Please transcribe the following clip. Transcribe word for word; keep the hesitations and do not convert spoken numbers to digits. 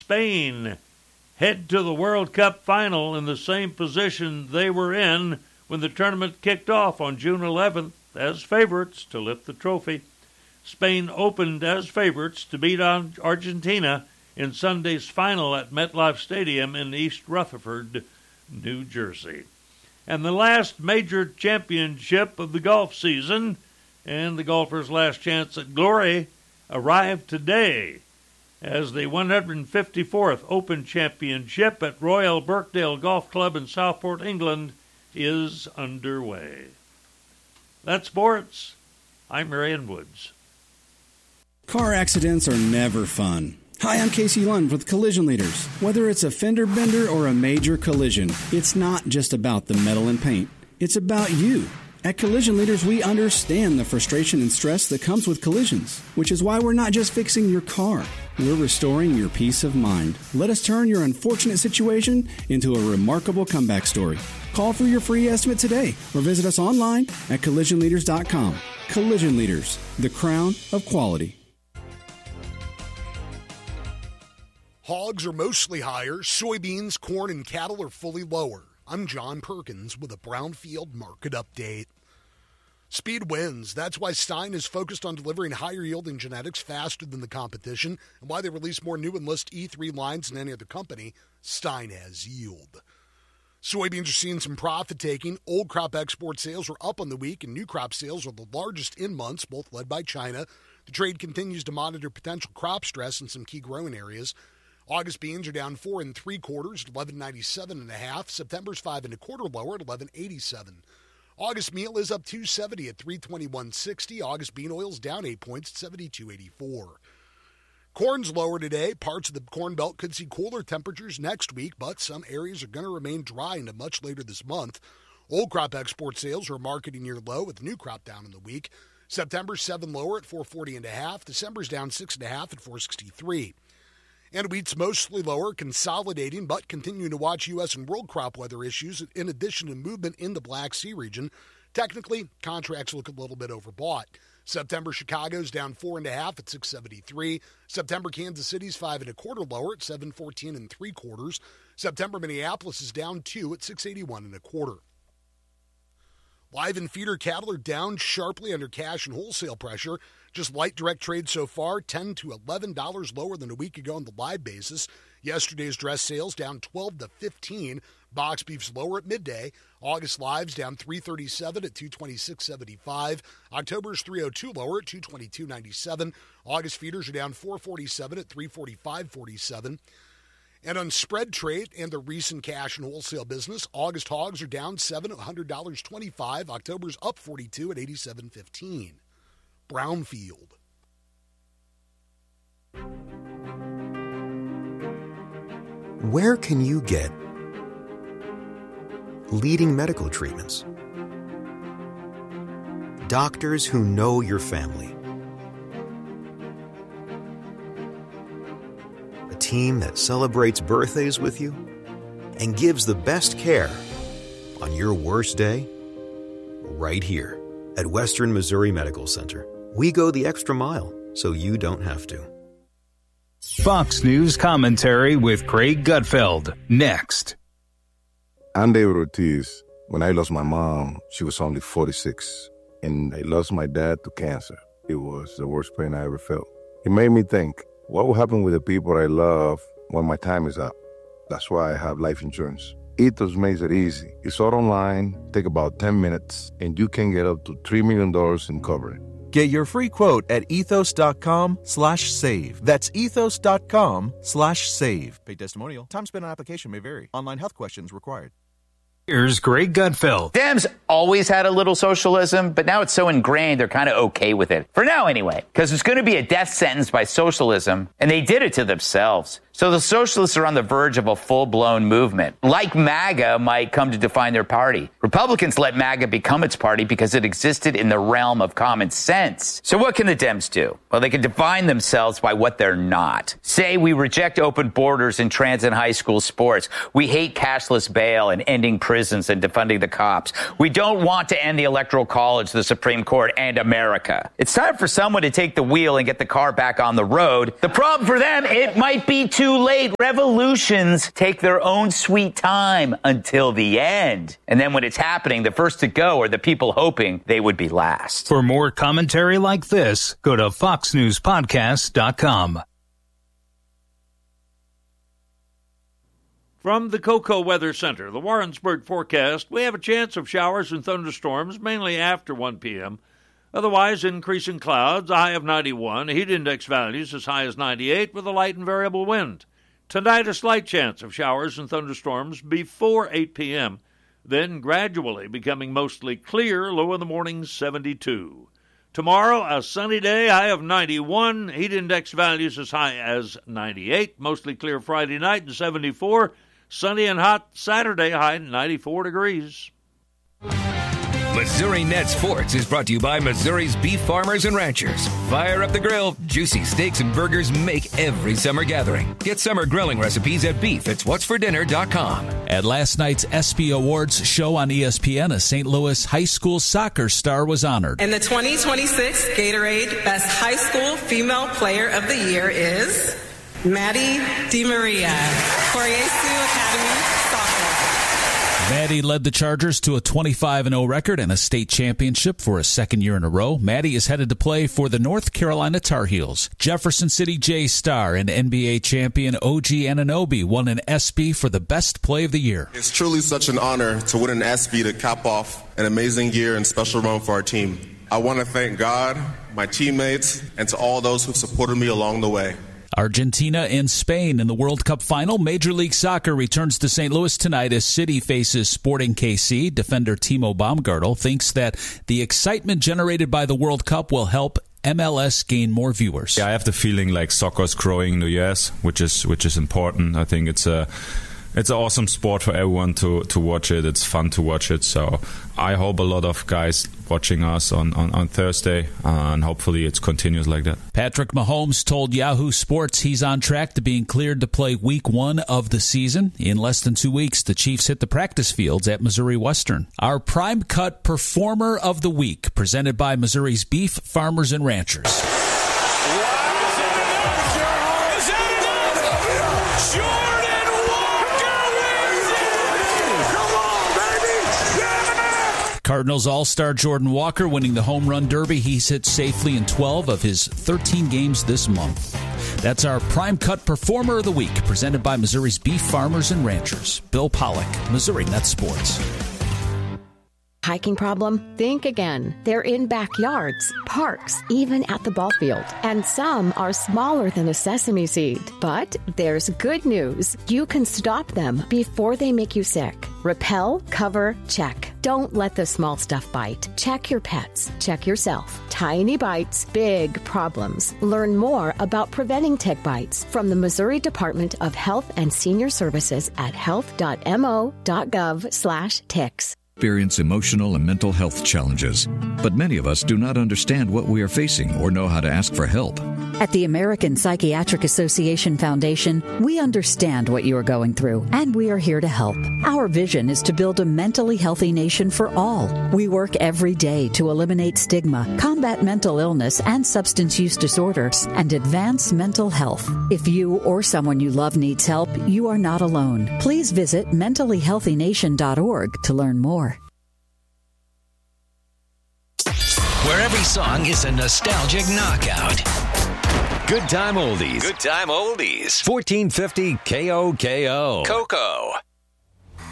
Spain head to the World Cup final in the same position they were in when the tournament kicked off on June eleventh as favorites to lift the trophy. Spain opened as favorites to beat Argentina in Sunday's final at MetLife Stadium in East Rutherford, New Jersey. And the last major championship of the golf season and the golfers' last chance at glory arrived today as the one hundred fifty-fourth Open Championship at Royal Birkdale Golf Club in Southport, England is underway. That's sports. I'm Marion Woods. Car accidents are never fun. Hi, I'm Casey Lund with Collision Leaders. Whether it's a fender bender or a major collision, it's not just about the metal and paint. It's about you. At Collision Leaders, we understand the frustration and stress that comes with collisions, which is why we're not just fixing your car. We're restoring your peace of mind. Let us turn your unfortunate situation into a remarkable comeback story. Call for your free estimate today or visit us online at collision leaders dot com. Collision Leaders, the crown of quality. Hogs are mostly higher. Soybeans, corn, and cattle are fully lower. I'm John Perkins with a Brownfield Market Update. Speed wins. That's why Stein is focused on delivering higher-yielding genetics faster than the competition and why they release more new Enlist E three lines than any other company. Stein has yield. Soybeans are seeing some profit-taking. Old crop export sales are up on the week, and new crop sales are the largest in months, both led by China. The trade continues to monitor potential crop stress in some key growing areas. August beans are down four and three quarters at eleven ninety-seven and a half. September's five and a quarter lower at eleven eighty-seven. August meal is up two seventy at three twenty-one sixty. August bean oil's down eight points at seventy-two eighty-four. Corn's lower today. Parts of the Corn Belt could see cooler temperatures next week, but some areas are going to remain dry into much later this month. Old crop export sales are marketing near low with new crop down in the week. September's seven lower at four forty and a half. December's down six and a half at four sixty-three. And wheat's mostly lower, consolidating, but continuing to watch U S and world crop weather issues in addition to movement in the Black Sea region. Technically, contracts look a little bit overbought. September Chicago's down four and a half at six seventy-three. September Kansas City's five and a quarter lower at seven fourteen and three quarters. September Minneapolis is down two at six eighty-one and a quarter. Live and feeder cattle are down sharply under cash and wholesale pressure. Just light direct trade so far, ten to eleven dollars lower than a week ago on the live basis. Yesterday's dress sales down twelve to fifteen. Box beef's lower at midday. August lives down three thirty-seven at two twenty-six seventy-five. October's three oh two lower at two twenty-two ninety-seven. August feeders are down four forty-seven at three forty-five forty-seven. And on spread trade and the recent cash and wholesale business, August hogs are down seven at one hundred dollars and twenty-five cents. October's up forty-two at eighty-seven fifteen. Brownfield. Where can you get leading medical treatments? Doctors who know your family. A team that celebrates birthdays with you and gives the best care on your worst day right here at Western Missouri Medical Center. We go the extra mile so you don't have to. Fox News commentary with Craig Gutfeld. Next. I'm David Ortiz. When I lost my mom, she was only forty-six. And I lost my dad to cancer. It was the worst pain I ever felt. It made me think, what will happen with the people I love when my time is up? That's why I have life insurance. Ethos makes it easy. It's all online, take about ten minutes, and you can get up to three million dollars in coverage. Get your free quote at ethos.com slash save. That's ethos.com slash save. Paid testimonial. Time spent on application may vary. Online health questions required. Here's Greg Gutfeld. Dems always had a little socialism, but now it's so ingrained they're kind of okay with it. For now, anyway, because there's going to be a death sentence by socialism, and they did it to themselves. So the socialists are on the verge of a full-blown movement. Like MAGA might come to define their party. Republicans let MAGA become its party because it existed in the realm of common sense. So what can the Dems do? Well, they can define themselves by what they're not. Say we reject open borders in trans and high school sports. We hate cashless bail and ending prison prisons and defunding the cops. We don't want to end the Electoral College, the Supreme Court, and America. It's time for someone to take the wheel and get the car back on the road. The problem for them, it might be too late. Revolutions take their own sweet time until the end. And then when it's happening, the first to go are the people hoping they would be last. For more commentary like this, go to fox news podcast dot com. From the Cocoa Weather Center, the Warrensburg forecast, we have a chance of showers and thunderstorms mainly after one p.m. Otherwise, increasing clouds, a high of ninety-one, heat index values as high as ninety-eight with a light and variable wind. Tonight, a slight chance of showers and thunderstorms before eight p.m., then gradually becoming mostly clear, low in the morning seventy-two. Tomorrow, a sunny day, high of ninety-one, heat index values as high as ninety-eight, mostly clear Friday night and seventy-four. Sunny and hot Saturday, high ninety-four degrees. Missouri Net Sports is brought to you by Missouri's beef farmers and ranchers. Fire up the grill. Juicy steaks and burgers make every summer gathering. Get summer grilling recipes at beef it's what's for dinner dot com. At last night's ESPY Awards show on E S P N, a Saint Louis high school soccer star was honored. And the twenty twenty-six Gatorade Best High School Female Player of the Year is Maddie DiMaria, Koryesu Academy Soccer. Maddie led the Chargers to a twenty-five and oh record and a state championship for a second year in a row. Maddie is headed to play for the North Carolina Tar Heels. Jefferson City J-Star and N B A champion O G Anunoby won an ESPY for the best play of the year. It's truly such an honor to win an ESPY to cap off an amazing year and special run for our team. I want to thank God, my teammates, and to all those who supported me along the way. Argentina and Spain in the World Cup final. Major League Soccer returns to Saint Louis tonight as City faces Sporting K C. Defender Timo Baumgartel thinks that the excitement generated by the World Cup will help M L S gain more viewers. Yeah, I have the feeling like soccer's growing in the U S, which is which is important. I think it's a It's an awesome sport for everyone to, to watch it. It's fun to watch it. So I hope a lot of guys watching us on, on, on Thursday, uh, and hopefully it continues like that. Patrick Mahomes told Yahoo Sports he's on track to being cleared to play week one of the season. In less than two weeks, the Chiefs hit the practice fields at Missouri Western. Our Prime Cut Performer of the Week, presented by Missouri's Beef Farmers and Ranchers. Cardinals All-Star Jordan Walker winning the Home Run Derby. He's hit safely in twelve of his thirteen games this month. That's our Prime Cut Performer of the Week, presented by Missouri's Beef Farmers and Ranchers. Bill Pollock, Missouri Net Sports. Hiking problem? Think again. They're in backyards, parks, even at the ball field. And some are smaller than a sesame seed. But there's good news. You can stop them before they make you sick. Repel, cover, check. Don't let the small stuff bite. Check your pets. Check yourself. Tiny bites, big problems. Learn more about preventing tick bites from the Missouri Department of Health and Senior Services at health dot m o dot gov slash ticks. Experience emotional and mental health challenges, but many of us do not understand what we are facing or know how to ask for help. At the American Psychiatric Association Foundation, we understand what you are going through, and we are here to help. Our vision is to build a mentally healthy nation for all. We work every day to eliminate stigma, combat mental illness and substance use disorders, and advance mental health. If you or someone you love needs help, you are not alone. Please visit mentally healthy nation dot org to learn more. Where every song is a nostalgic knockout. Good time oldies. Good time oldies. fourteen fifty K O K O. Cocoa.